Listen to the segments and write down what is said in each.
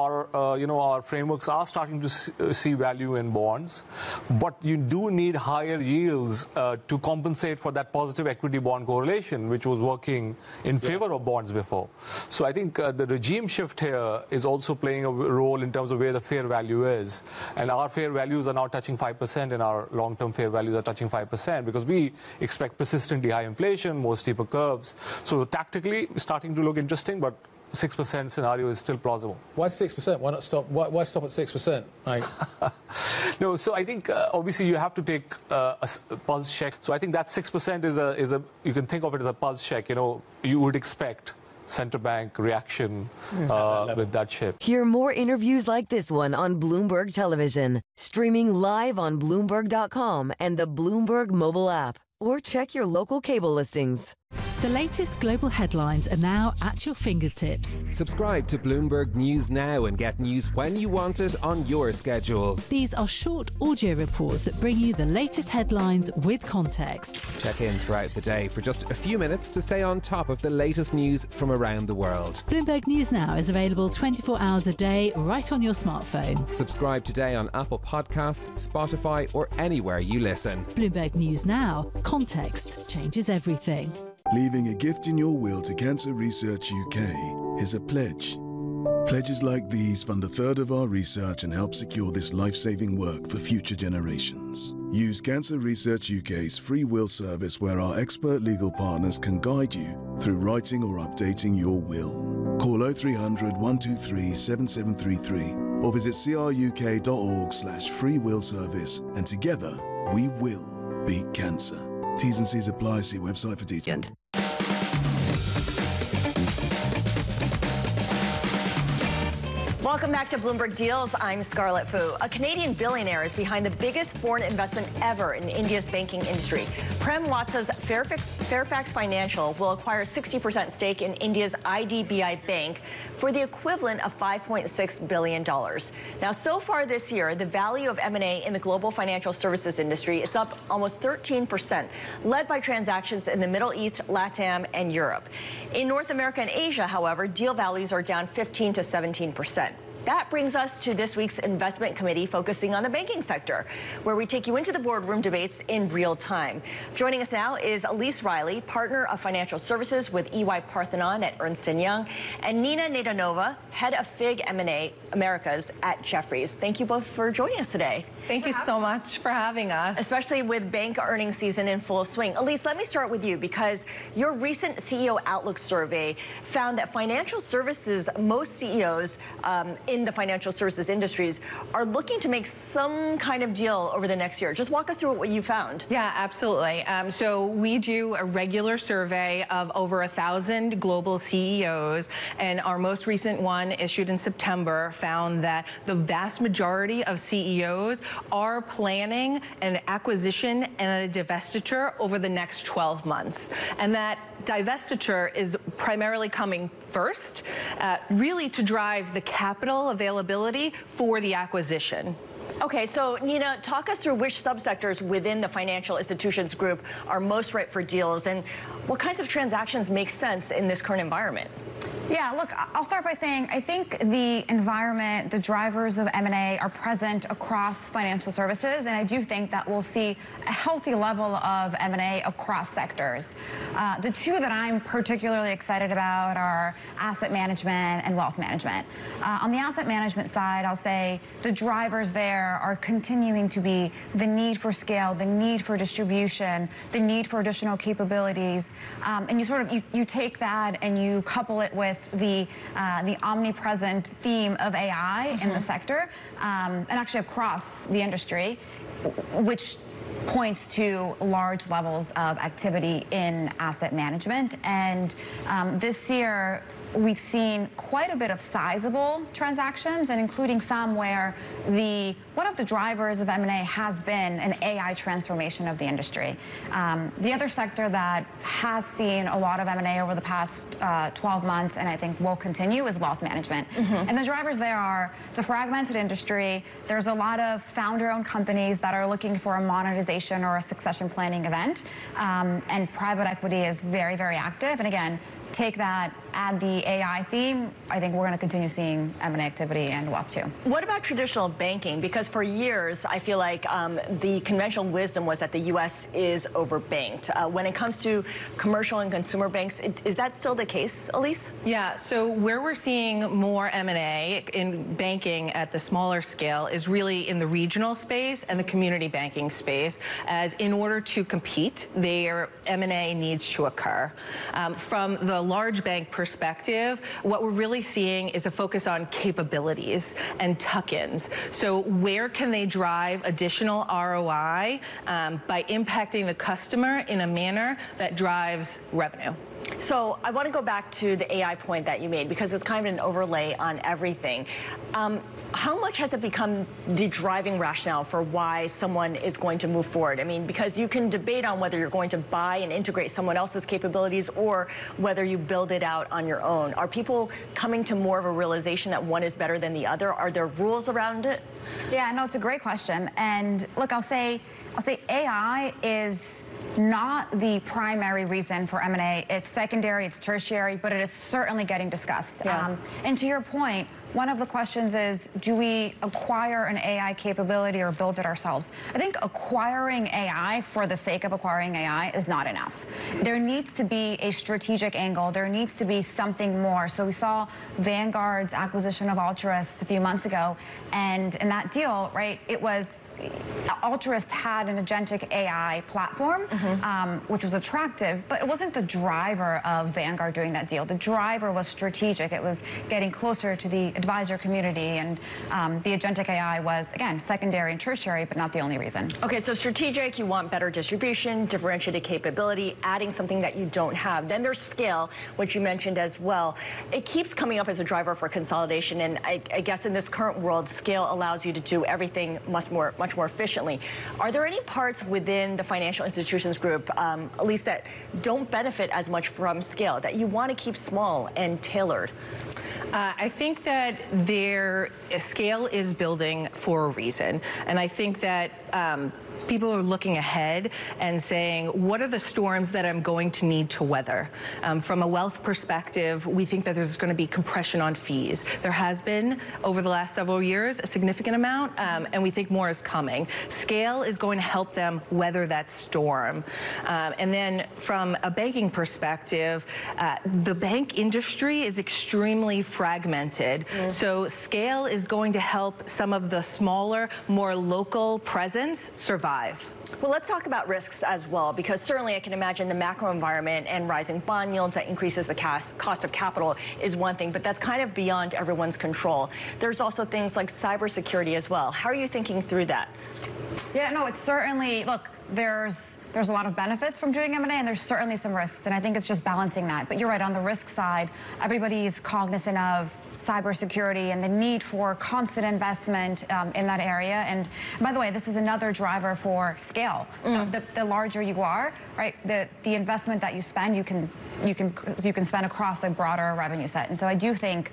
our frameworks are starting to see value in bonds, but you do need higher yields to compensate for that positive equity bond correlation, which was working in favor of bonds before. So I think the regime shift here is also playing a role in terms of where the fair value is, and our fair values are now touching 5%, and our long-term fair values are touching 5% because we expect persistently high inflation, more steeper curves. So tactically, starting to look interesting, but 6% scenario is still plausible. Why 6%? Why not stop? Why stop at 6%? No, so I think obviously you have to take a pulse check. So I think that 6% is a you can think of it as a pulse check. You would expect central bank reaction with that shift. Hear more interviews like this one on Bloomberg Television, streaming live on Bloomberg.com and the Bloomberg mobile app, or check your local cable listings. The latest global headlines are now at your fingertips. Subscribe to Bloomberg News now and get news when you want it on your schedule. These are short audio reports that bring you the latest headlines with context. Check in throughout the day for just a few minutes to stay on top of the latest news from around the world. Bloomberg News Now is available 24 hours a day right on your smartphone. Subscribe today on Apple Podcasts, Spotify, or anywhere you listen. Bloomberg News Now. Context changes everything. Leaving a gift in your will to Cancer Research UK is a pledge. Pledges like these fund a third of our research and help secure this life-saving work for future generations. Use Cancer Research UK's free will service where our expert legal partners can guide you through writing or updating your will. Call 0300 123 7733 or visit cruk.org/free will service, and together we will beat cancer. T's and C's apply. See website for details. Welcome back to Bloomberg Deals. I'm Scarlett Fu. A Canadian billionaire is behind the biggest foreign investment ever in India's banking industry. Prem Watsa's Fairfax Financial will acquire a 60% stake in India's IDBI Bank for the equivalent of $5.6 billion. Now, so far this year, the value of M&A in the global financial services industry is up almost 13%, led by transactions in the Middle East, LATAM, and Europe. In North America and Asia, however, deal values are down 15 to 17%. That brings us to this week's investment committee focusing on the banking sector, where we take you into the boardroom debates in real time. Joining us now is Elise Riley, partner of financial services with EY Parthenon at Ernst & Young, and Nina Nedanova, head of FIG M&A Americas at Jefferies. Thank you both for joining us today. Thank you so much for having us. Especially with bank earnings season in full swing. Elise, let me start with you, because your recent CEO Outlook survey found that financial services, most CEOs in the financial services industries are looking to make some kind of deal over the next year. Just walk us through what you found. Yeah, absolutely. So we do a regular survey of over 1,000 global CEOs, and our most recent one, issued in September, found that the vast majority of CEOs are planning an acquisition and a divestiture over the next 12 months. And that divestiture is primarily coming first, really to drive the capital availability for the acquisition. Okay, so Nina, talk us through which subsectors within the financial institutions group are most ripe for deals, and what kinds of transactions make sense in this current environment? Yeah, look, I'll start by saying I think the environment, the drivers of M&A are present across financial services, and I do think that we'll see a healthy level of M&A across sectors. The two that I'm particularly excited about are asset management and wealth management. On the asset management side, I'll say the drivers there are continuing to be the need for scale, the need for distribution, the need for additional capabilities, and you take that and you couple it with the omnipresent theme of AI in the sector, and actually across the industry, which points to large levels of activity in asset management. And this year, we've seen quite a bit of sizable transactions, and including some where one of the drivers of M&A has been an AI transformation of the industry. The other sector that has seen a lot of M&A over the past 12 months, and I think will continue, is wealth management. And the drivers there are, it's a fragmented industry. There's a lot of founder-owned companies that are looking for a monetization or a succession planning event, and private equity is very, very active. And again, take that, add the AI theme, I think we're going to continue seeing M&A activity and wealth too. What about traditional banking? Because for years, I feel like the conventional wisdom was that the U.S. is overbanked. When it comes to commercial and consumer banks, is that still the case, Elise? Yeah, so where we're seeing more M&A in banking at the smaller scale is really in the regional space and the community banking space, as in order to compete, their M&A needs to occur. From the large bank perspective, what we're really seeing is a focus on capabilities and tuck-ins. So where can they drive additional ROI by impacting the customer in a manner that drives revenue? So I want to go back to the AI point that you made, because it's kind of an overlay on everything. How much has it become the driving rationale for why someone is going to move forward? I mean, because you can debate on whether you're going to buy and integrate someone else's capabilities or whether you build it out on your own. Are people coming to more of a realization that one is better than the other? Are there rules around it? Yeah, no, it's a great question. And look, I'll say AI is not the primary reason for M&A. It's secondary, it's tertiary, but it is certainly getting discussed. Yeah. And to your point, one of the questions is, do we acquire an AI capability or build it ourselves? I think acquiring AI for the sake of acquiring AI is not enough. There needs to be a strategic angle. There needs to be something more. So we saw Vanguard's acquisition of Altruist a few months ago, and in that deal, right, it was Altruist had an agentic AI platform, which was attractive, but it wasn't the driver of Vanguard doing that deal. The driver was strategic. It was getting closer to the advisor community, and the agentic AI was, again, secondary and tertiary, but not the only reason. Okay, so strategic, you want better distribution, differentiated capability, adding something that you don't have. Then there's scale, which you mentioned as well. It keeps coming up as a driver for consolidation, and I guess in this current world, scale allows you to do everything much more efficiently. Are there any parts within the financial institutions group, at least that don't benefit as much from scale, that you want to keep small and tailored? I think that their scale is building for a reason, and I think that people are looking ahead and saying, what are the storms that I'm going to need to weather? From a wealth perspective, we think that there's going to be compression on fees. There has been, over the last several years, a significant amount, and we think more is coming. Scale is going to help them weather that storm. And then from a banking perspective, the bank industry is extremely fragmented. So scale is going to help some of the smaller, more local presence survive. Well, let's talk about risks as well, because certainly I can imagine the macro environment and rising bond yields that increases the cost of capital is one thing, but that's kind of beyond everyone's control. There's also things like cybersecurity as well. How are you thinking through that? Yeah, no, it's certainly, look, there's a lot of benefits from doing M&A, and there's certainly some risks, and I think it's just balancing that. But you're right, on the risk side, everybody's cognizant of cybersecurity and the need for constant investment in that area. And by the way, this is another driver for scale. The larger you are, right, the investment that you spend, you can spend across a broader revenue set. And so I do think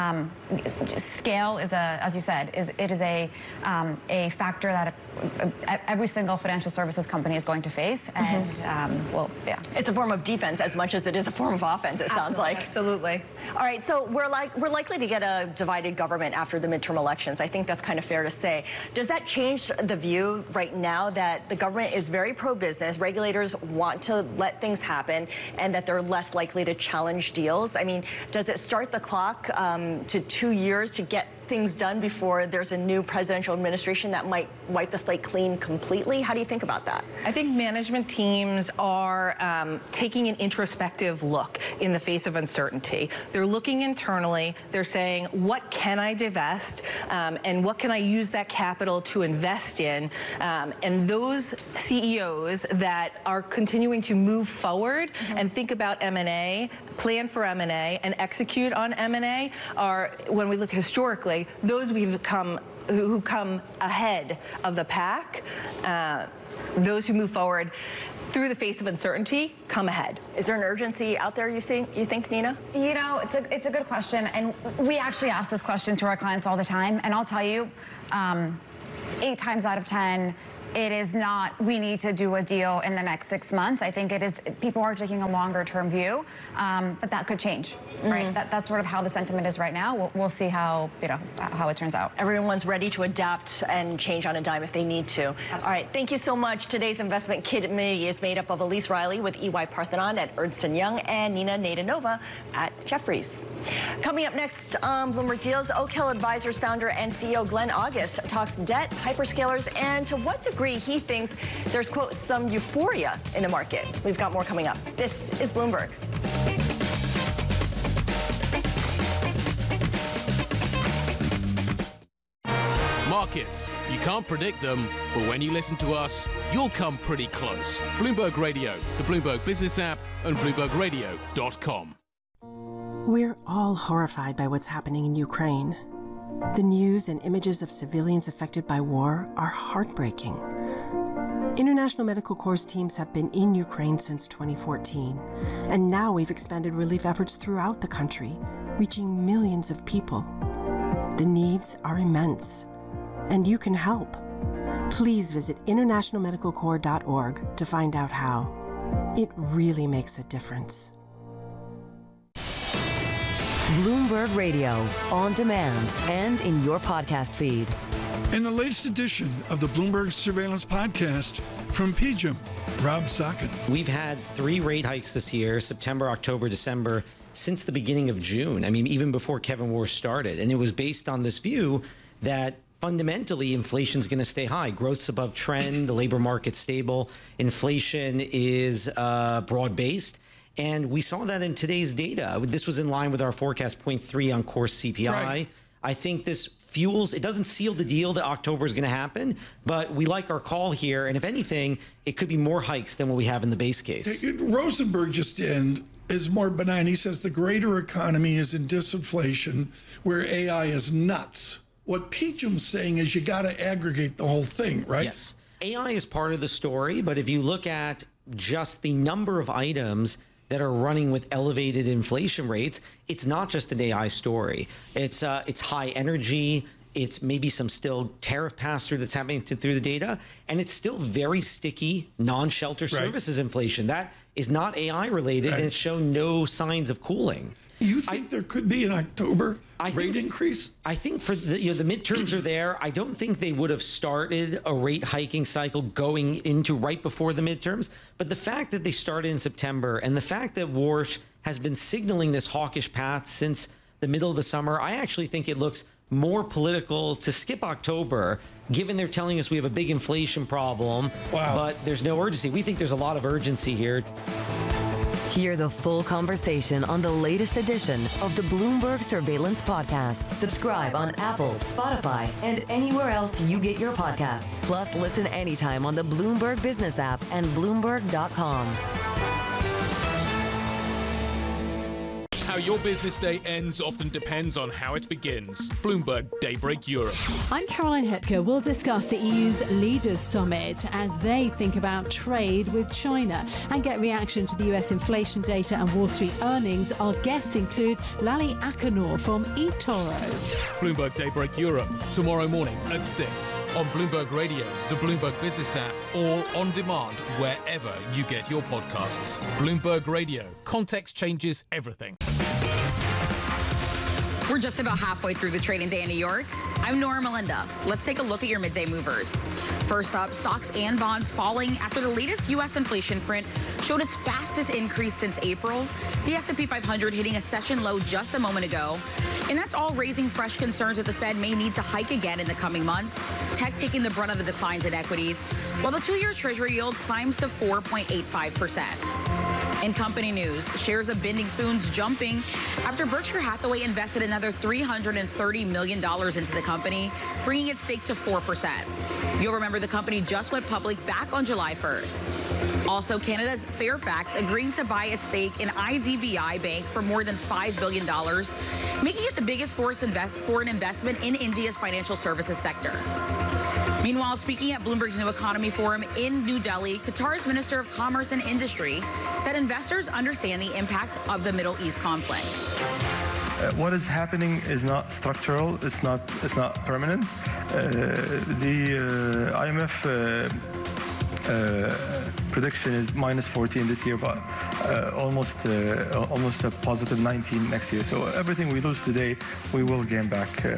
scale is as you said, it is a factor that every single financial services company is going to face. And well, yeah, it's a form of defense as much as it is a form of offense. It sounds like. Absolutely. All right, so we're likely to get a divided government after the midterm elections. I think that's kind of fair to say. Does that change the view right now that the government is very pro-business, regulators want to let things happen, and that they're less likely to challenge deals? I mean, does it start the clock to 2 years to get things done before there's a new presidential administration that might wipe the slate clean completely? How do you think about that? I think management teams are taking an introspective look in the face of uncertainty. They're looking internally. They're saying, what can I divest, and what can I use that capital to invest in? And those CEOs that are continuing to move forward and think about M&A, plan for M&A, and execute on M&A are, when we look historically, those who come ahead of the pack, those who move forward through the face of uncertainty come ahead. Is there an urgency out there, you think, Nina? You know, it's a good question, and we actually ask this question to our clients all the time, and I'll tell you, 8 times out of 10, it is not, we need to do a deal in the next 6 months. I think it is, people are taking a longer term view, but that could change, right? That's sort of how the sentiment is right now. We'll see how, how it turns out. Everyone's ready to adapt and change on a dime if they need to. Absolutely. All right, thank you so much. Today's investment committee is made up of Elise Riley with EY Parthenon at Ernst & Young and Nina Nadanova at Jefferies. Coming up next on Bloomberg Deals, Oak Hill Advisors founder and CEO Glenn August talks debt, hyperscalers, and to what degree he thinks there's, quote, some euphoria in the market. We've got more coming up. This is Bloomberg. Markets. You can't predict them, but when you listen to us, you'll come pretty close. Bloomberg Radio, the Bloomberg Business app, and BloombergRadio.com. We're all horrified by what's happening in Ukraine. The news and images of civilians affected by war are heartbreaking. International Medical Corps teams have been in Ukraine since 2014, and now we've expanded relief efforts throughout the country, reaching millions of people. The needs are immense, and you can help. Please visit internationalmedicalcorps.org to find out how. It really makes a difference. Bloomberg Radio, on demand and in your podcast feed. In the latest edition of the Bloomberg Surveillance Podcast from PGIM, Rob Sokkin. We've had 3 rate hikes this year, September, October, December, since the beginning of June. I mean, even before Kevin Warsh started. And it was based on this view that fundamentally inflation is going to stay high. Growth's above trend, the labor market's stable, inflation is broad-based. And we saw that in today's data. This was in line with our forecast, 0.3 on core CPI. Right. I think this fuels, it doesn't seal the deal that October is going to happen, but we like our call here. And if anything, it could be more hikes than what we have in the base case. Rosenberg just is more benign. He says the greater economy is in disinflation, where AI is nuts. What PGIM's saying is you got to aggregate the whole thing, right? Yes. AI is part of the story, but if you look at just the number of items that are running with elevated inflation rates, it's not just an AI story. It's high energy. It's maybe some still tariff pass-through that's happening through the data. And it's still very sticky, non-shelter services inflation. That is not AI related, and it's shown no signs of cooling. You think there could be an October rate increase? I think for the midterms are there. I don't think they would have started a rate hiking cycle going into right before the midterms. But the fact that they started in September and the fact that Warsh has been signaling this hawkish path since the middle of the summer, I actually think it looks more political to skip October, given they're telling us we have a big inflation problem, but there's no urgency. We think there's a lot of urgency here. Hear the full conversation on the latest edition of the Bloomberg Surveillance Podcast. Subscribe on Apple, Spotify, and anywhere else you get your podcasts. Plus, listen anytime on the Bloomberg Business app and Bloomberg.com. How your business day ends often depends on how it begins. Bloomberg Daybreak Europe. I'm Caroline Hepker. We'll discuss the EU's Leaders Summit as they think about trade with China and get reaction to the US inflation data and Wall Street earnings. Our guests include Lally Akinor from eToro. Bloomberg Daybreak Europe, tomorrow morning at 6 on Bloomberg Radio, the Bloomberg Business app, or on demand wherever you get your podcasts. Bloomberg Radio. Context changes everything. We're just about halfway through the trading day in New York. I'm Nora Melinda. Let's take a look at your midday movers. First up, stocks and bonds falling after the latest U.S. inflation print showed its fastest increase since April. The S&P 500 hitting a session low just a moment ago. And that's all raising fresh concerns that the Fed may need to hike again in the coming months. Tech taking the brunt of the declines in equities, while the 2-year Treasury yield climbs to 4.85%. In company news, shares of Bending Spoons jumping after Berkshire Hathaway invested another $330 million into the company, bringing its stake to 4%. You'll remember the company just went public back on July 1st. Also, Canada's Fairfax agreeing to buy a stake in IDBI Bank for more than $5 billion, making it the biggest foreign investment in India's financial services sector. Meanwhile, speaking at Bloomberg's New Economy Forum in New Delhi, Qatar's Minister of Commerce and Industry said investors understand the impact of the Middle East conflict. what is happening is not structural. It's not permanent. The IMF prediction is minus 14 this year, but almost a positive 19 next year. So everything we lose today, we will gain back